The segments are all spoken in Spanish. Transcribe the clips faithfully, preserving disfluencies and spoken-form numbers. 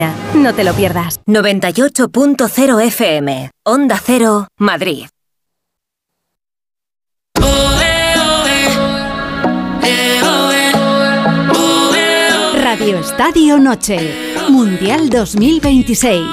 No te lo pierdas. noventa y ocho punto cero F M, Onda Cero, Madrid. Radio Estadio Noche, Mundial dos mil veintiséis.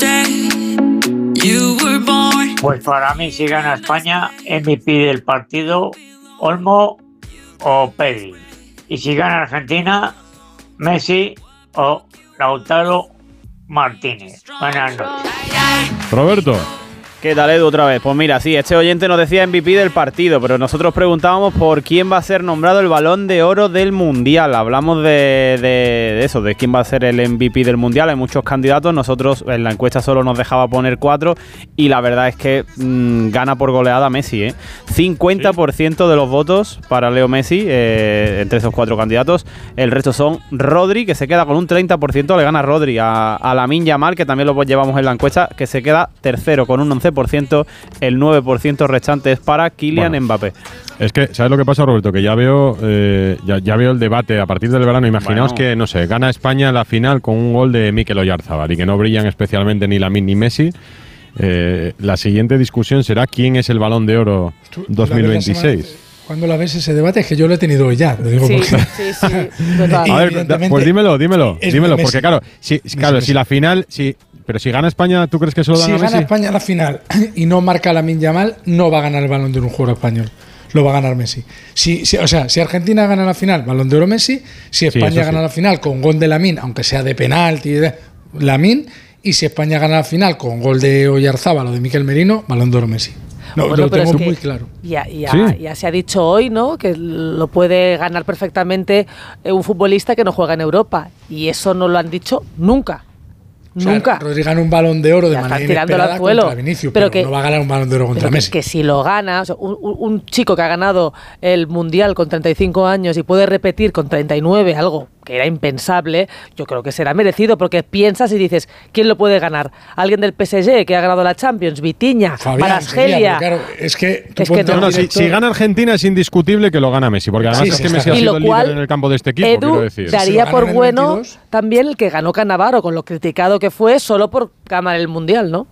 Pues para mí, si gana España, M V P del partido, Olmo o Pedri. Y si gana Argentina, Messi o Lautaro Martínez. Buenas noches. Roberto. ¿Qué tal, Edu, otra vez? Pues mira, sí, este oyente nos decía M V P del partido, pero nosotros preguntábamos por quién va a ser nombrado el Balón de Oro del Mundial. Hablamos de, de, de eso, de quién va a ser el M V P del Mundial. Hay muchos candidatos, nosotros en la encuesta solo nos dejaba poner cuatro y la verdad es que mmm, gana por goleada Messi, ¿eh? cincuenta por ciento de los votos para Leo Messi, eh, entre esos cuatro candidatos. El resto son Rodri, que se queda con un treinta por ciento, le gana Rodri a, a Lamine Yamal, que también lo llevamos en la encuesta, que se queda tercero con un once por ciento, el nueve por ciento restante es para Kylian bueno, Mbappé. Es que, ¿sabes lo que pasa, Roberto? Que ya veo eh, ya, ya veo el debate a partir del verano. Imaginaos bueno. que, no sé, gana España la final con un gol de Mikel Oyarzabal y que no brillan especialmente ni Lamine ni Messi. Eh, la siguiente discusión será quién es el Balón de Oro dos mil veintiséis. Cuando la ves ese debate, es que yo lo he tenido hoy ya. Lo digo sí, porque... sí, sí, total. A ver, pues dímelo, dímelo, dímelo, porque claro, si, claro, si la final, si, pero si gana España, ¿tú crees que eso lo dan a Messi? Si gana España la final y no marca Lamine Yamal, no va a ganar el Balón de Oro un jugador español. Lo va a ganar Messi. Si, si, o sea, si Argentina gana la final, Balón de Oro Messi. Si España sí, gana sí. la final con gol de Lamine, aunque sea de penalti, Lamine. Y si España gana la final con gol de Oyarzábal o de Mikel Merino, Balón de Oro Messi. No, bueno, lo tengo es muy claro. Ya, ya, ¿Sí? ya se ha dicho hoy, ¿no? Que lo puede ganar perfectamente un futbolista que no juega en Europa. Y eso no lo han dicho nunca. O sea, nunca. Rodri gana un Balón de Oro de ya manera inesperada contra Vinicius, pero, pero que, no va a ganar un Balón de Oro contra que, Messi. Que si lo gana, o sea, un, un chico que ha ganado el Mundial con treinta y cinco años y puede repetir con treinta y nueve algo que era impensable, yo creo que será merecido, porque piensas y dices, ¿quién lo puede ganar? ¿Alguien del P S G que ha ganado la Champions? Vitinha, Kvaratskhelia. Claro, es que, es que no, no, no, si, si gana Argentina es indiscutible que lo gana Messi, porque además sí, es que Messi ha sido el líder en el campo de este equipo, Edu quiero decir. daría si por bueno veintidós también el que ganó Cannavaro, con lo criticado que fue solo por ganar el Mundial, ¿no?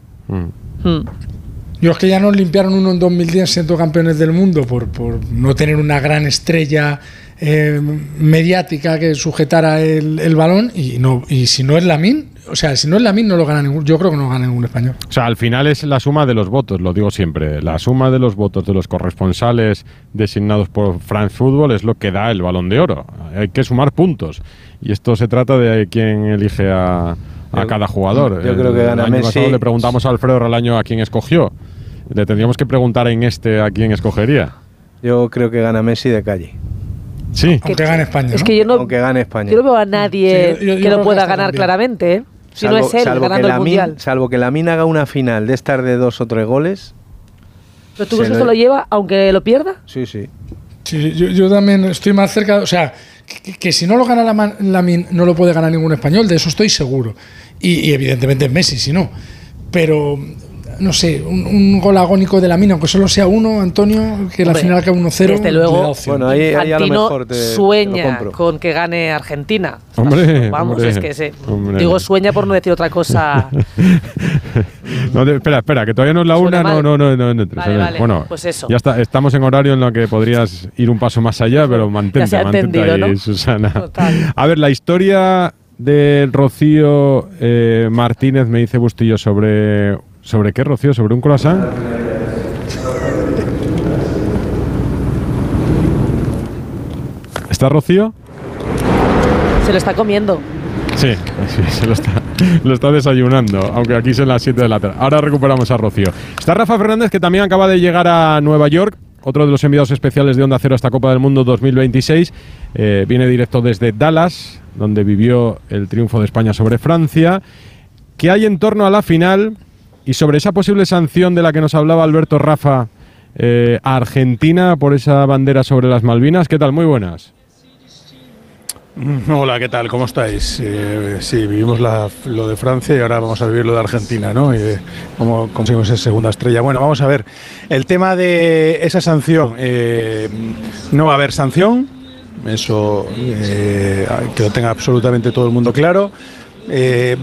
Mm. Mm. Yo es que ya nos limpiaron uno en dos mil diez siendo campeones del mundo por, por no tener una gran estrella eh, mediática que sujetara el, el balón y no y si no es Lamine, o sea, si no es Lamine no lo gana ningún, yo creo que no gana ningún español. O sea, al final es la suma de los votos, lo digo siempre, la suma de los votos de los corresponsales designados por France Football es lo que da el Balón de Oro. Hay que sumar puntos y esto se trata de quién elige a, a yo, cada jugador. Yo creo que gana el año Messi. Pasado le preguntamos a Alfredo Relaño a quién escogió. Le tendríamos que preguntar en este a quién escogería. Yo creo que gana Messi de calle. Sí. Aunque gane España, ¿no? Es que yo no, Aunque gane España. Yo no veo a nadie sí, yo, yo que lo pueda ganar bien. claramente, ¿eh? Si salvo, no es él ganando el Lamine, Mundial. Salvo que Lamine haga una final de estar de dos o tres goles. ¿Pero tú crees que esto lo lleva aunque lo pierda? Sí, sí. Sí, yo, yo también estoy más cerca, o sea, que, que si no lo gana Lamine no lo puede ganar ningún español, de eso estoy seguro. Y, y evidentemente es Messi, si no. Pero no sé, un, un gol agónico de Lamine, aunque solo sea uno, Antonio, que la Hombre, final acabe uno cero. Desde luego, bueno, ahí, ahí a lo mejor te, sueña te con que gane Argentina. Hombre, Vamos, hombre, es que se, hombre. digo sueña por no decir otra cosa. no, de, espera, espera, que todavía no es la una, no, no, no, no, no vale, vale, bueno, pues eso. Ya está, estamos en horario en lo que podrías ir un paso más allá, pero mantente, mantente ahí, ¿no? Susana. Total. A ver, la historia de Rocío eh, Martínez, me dice Bustillo, sobre... ¿Sobre qué, Rocío? ¿Sobre un croissant? ¿Está Rocío? Se lo está comiendo. Sí, sí, se lo está, lo está desayunando, aunque aquí son las siete de la tarde. Ahora recuperamos a Rocío. Está Rafa Fernández, que también acaba de llegar a Nueva York, otro de los enviados especiales de Onda Cero a esta Copa del Mundo dos mil veintiséis. Eh, viene directo desde Dallas, donde vivió el triunfo de España sobre Francia. ¿Qué hay en torno a la final? Y sobre esa posible sanción de la que nos hablaba Alberto Rafa eh, a Argentina por esa bandera sobre las Malvinas. ¿Qué tal? Muy buenas. Hola, ¿qué tal? ¿Cómo estáis? Eh, sí, vivimos la, lo de Francia y ahora vamos a vivir lo de Argentina, ¿no? Y de cómo conseguimos esa segunda estrella. Bueno, vamos a ver. El tema de esa sanción, eh, no va a haber sanción, eso eh, que lo tenga absolutamente todo el mundo claro. Eh,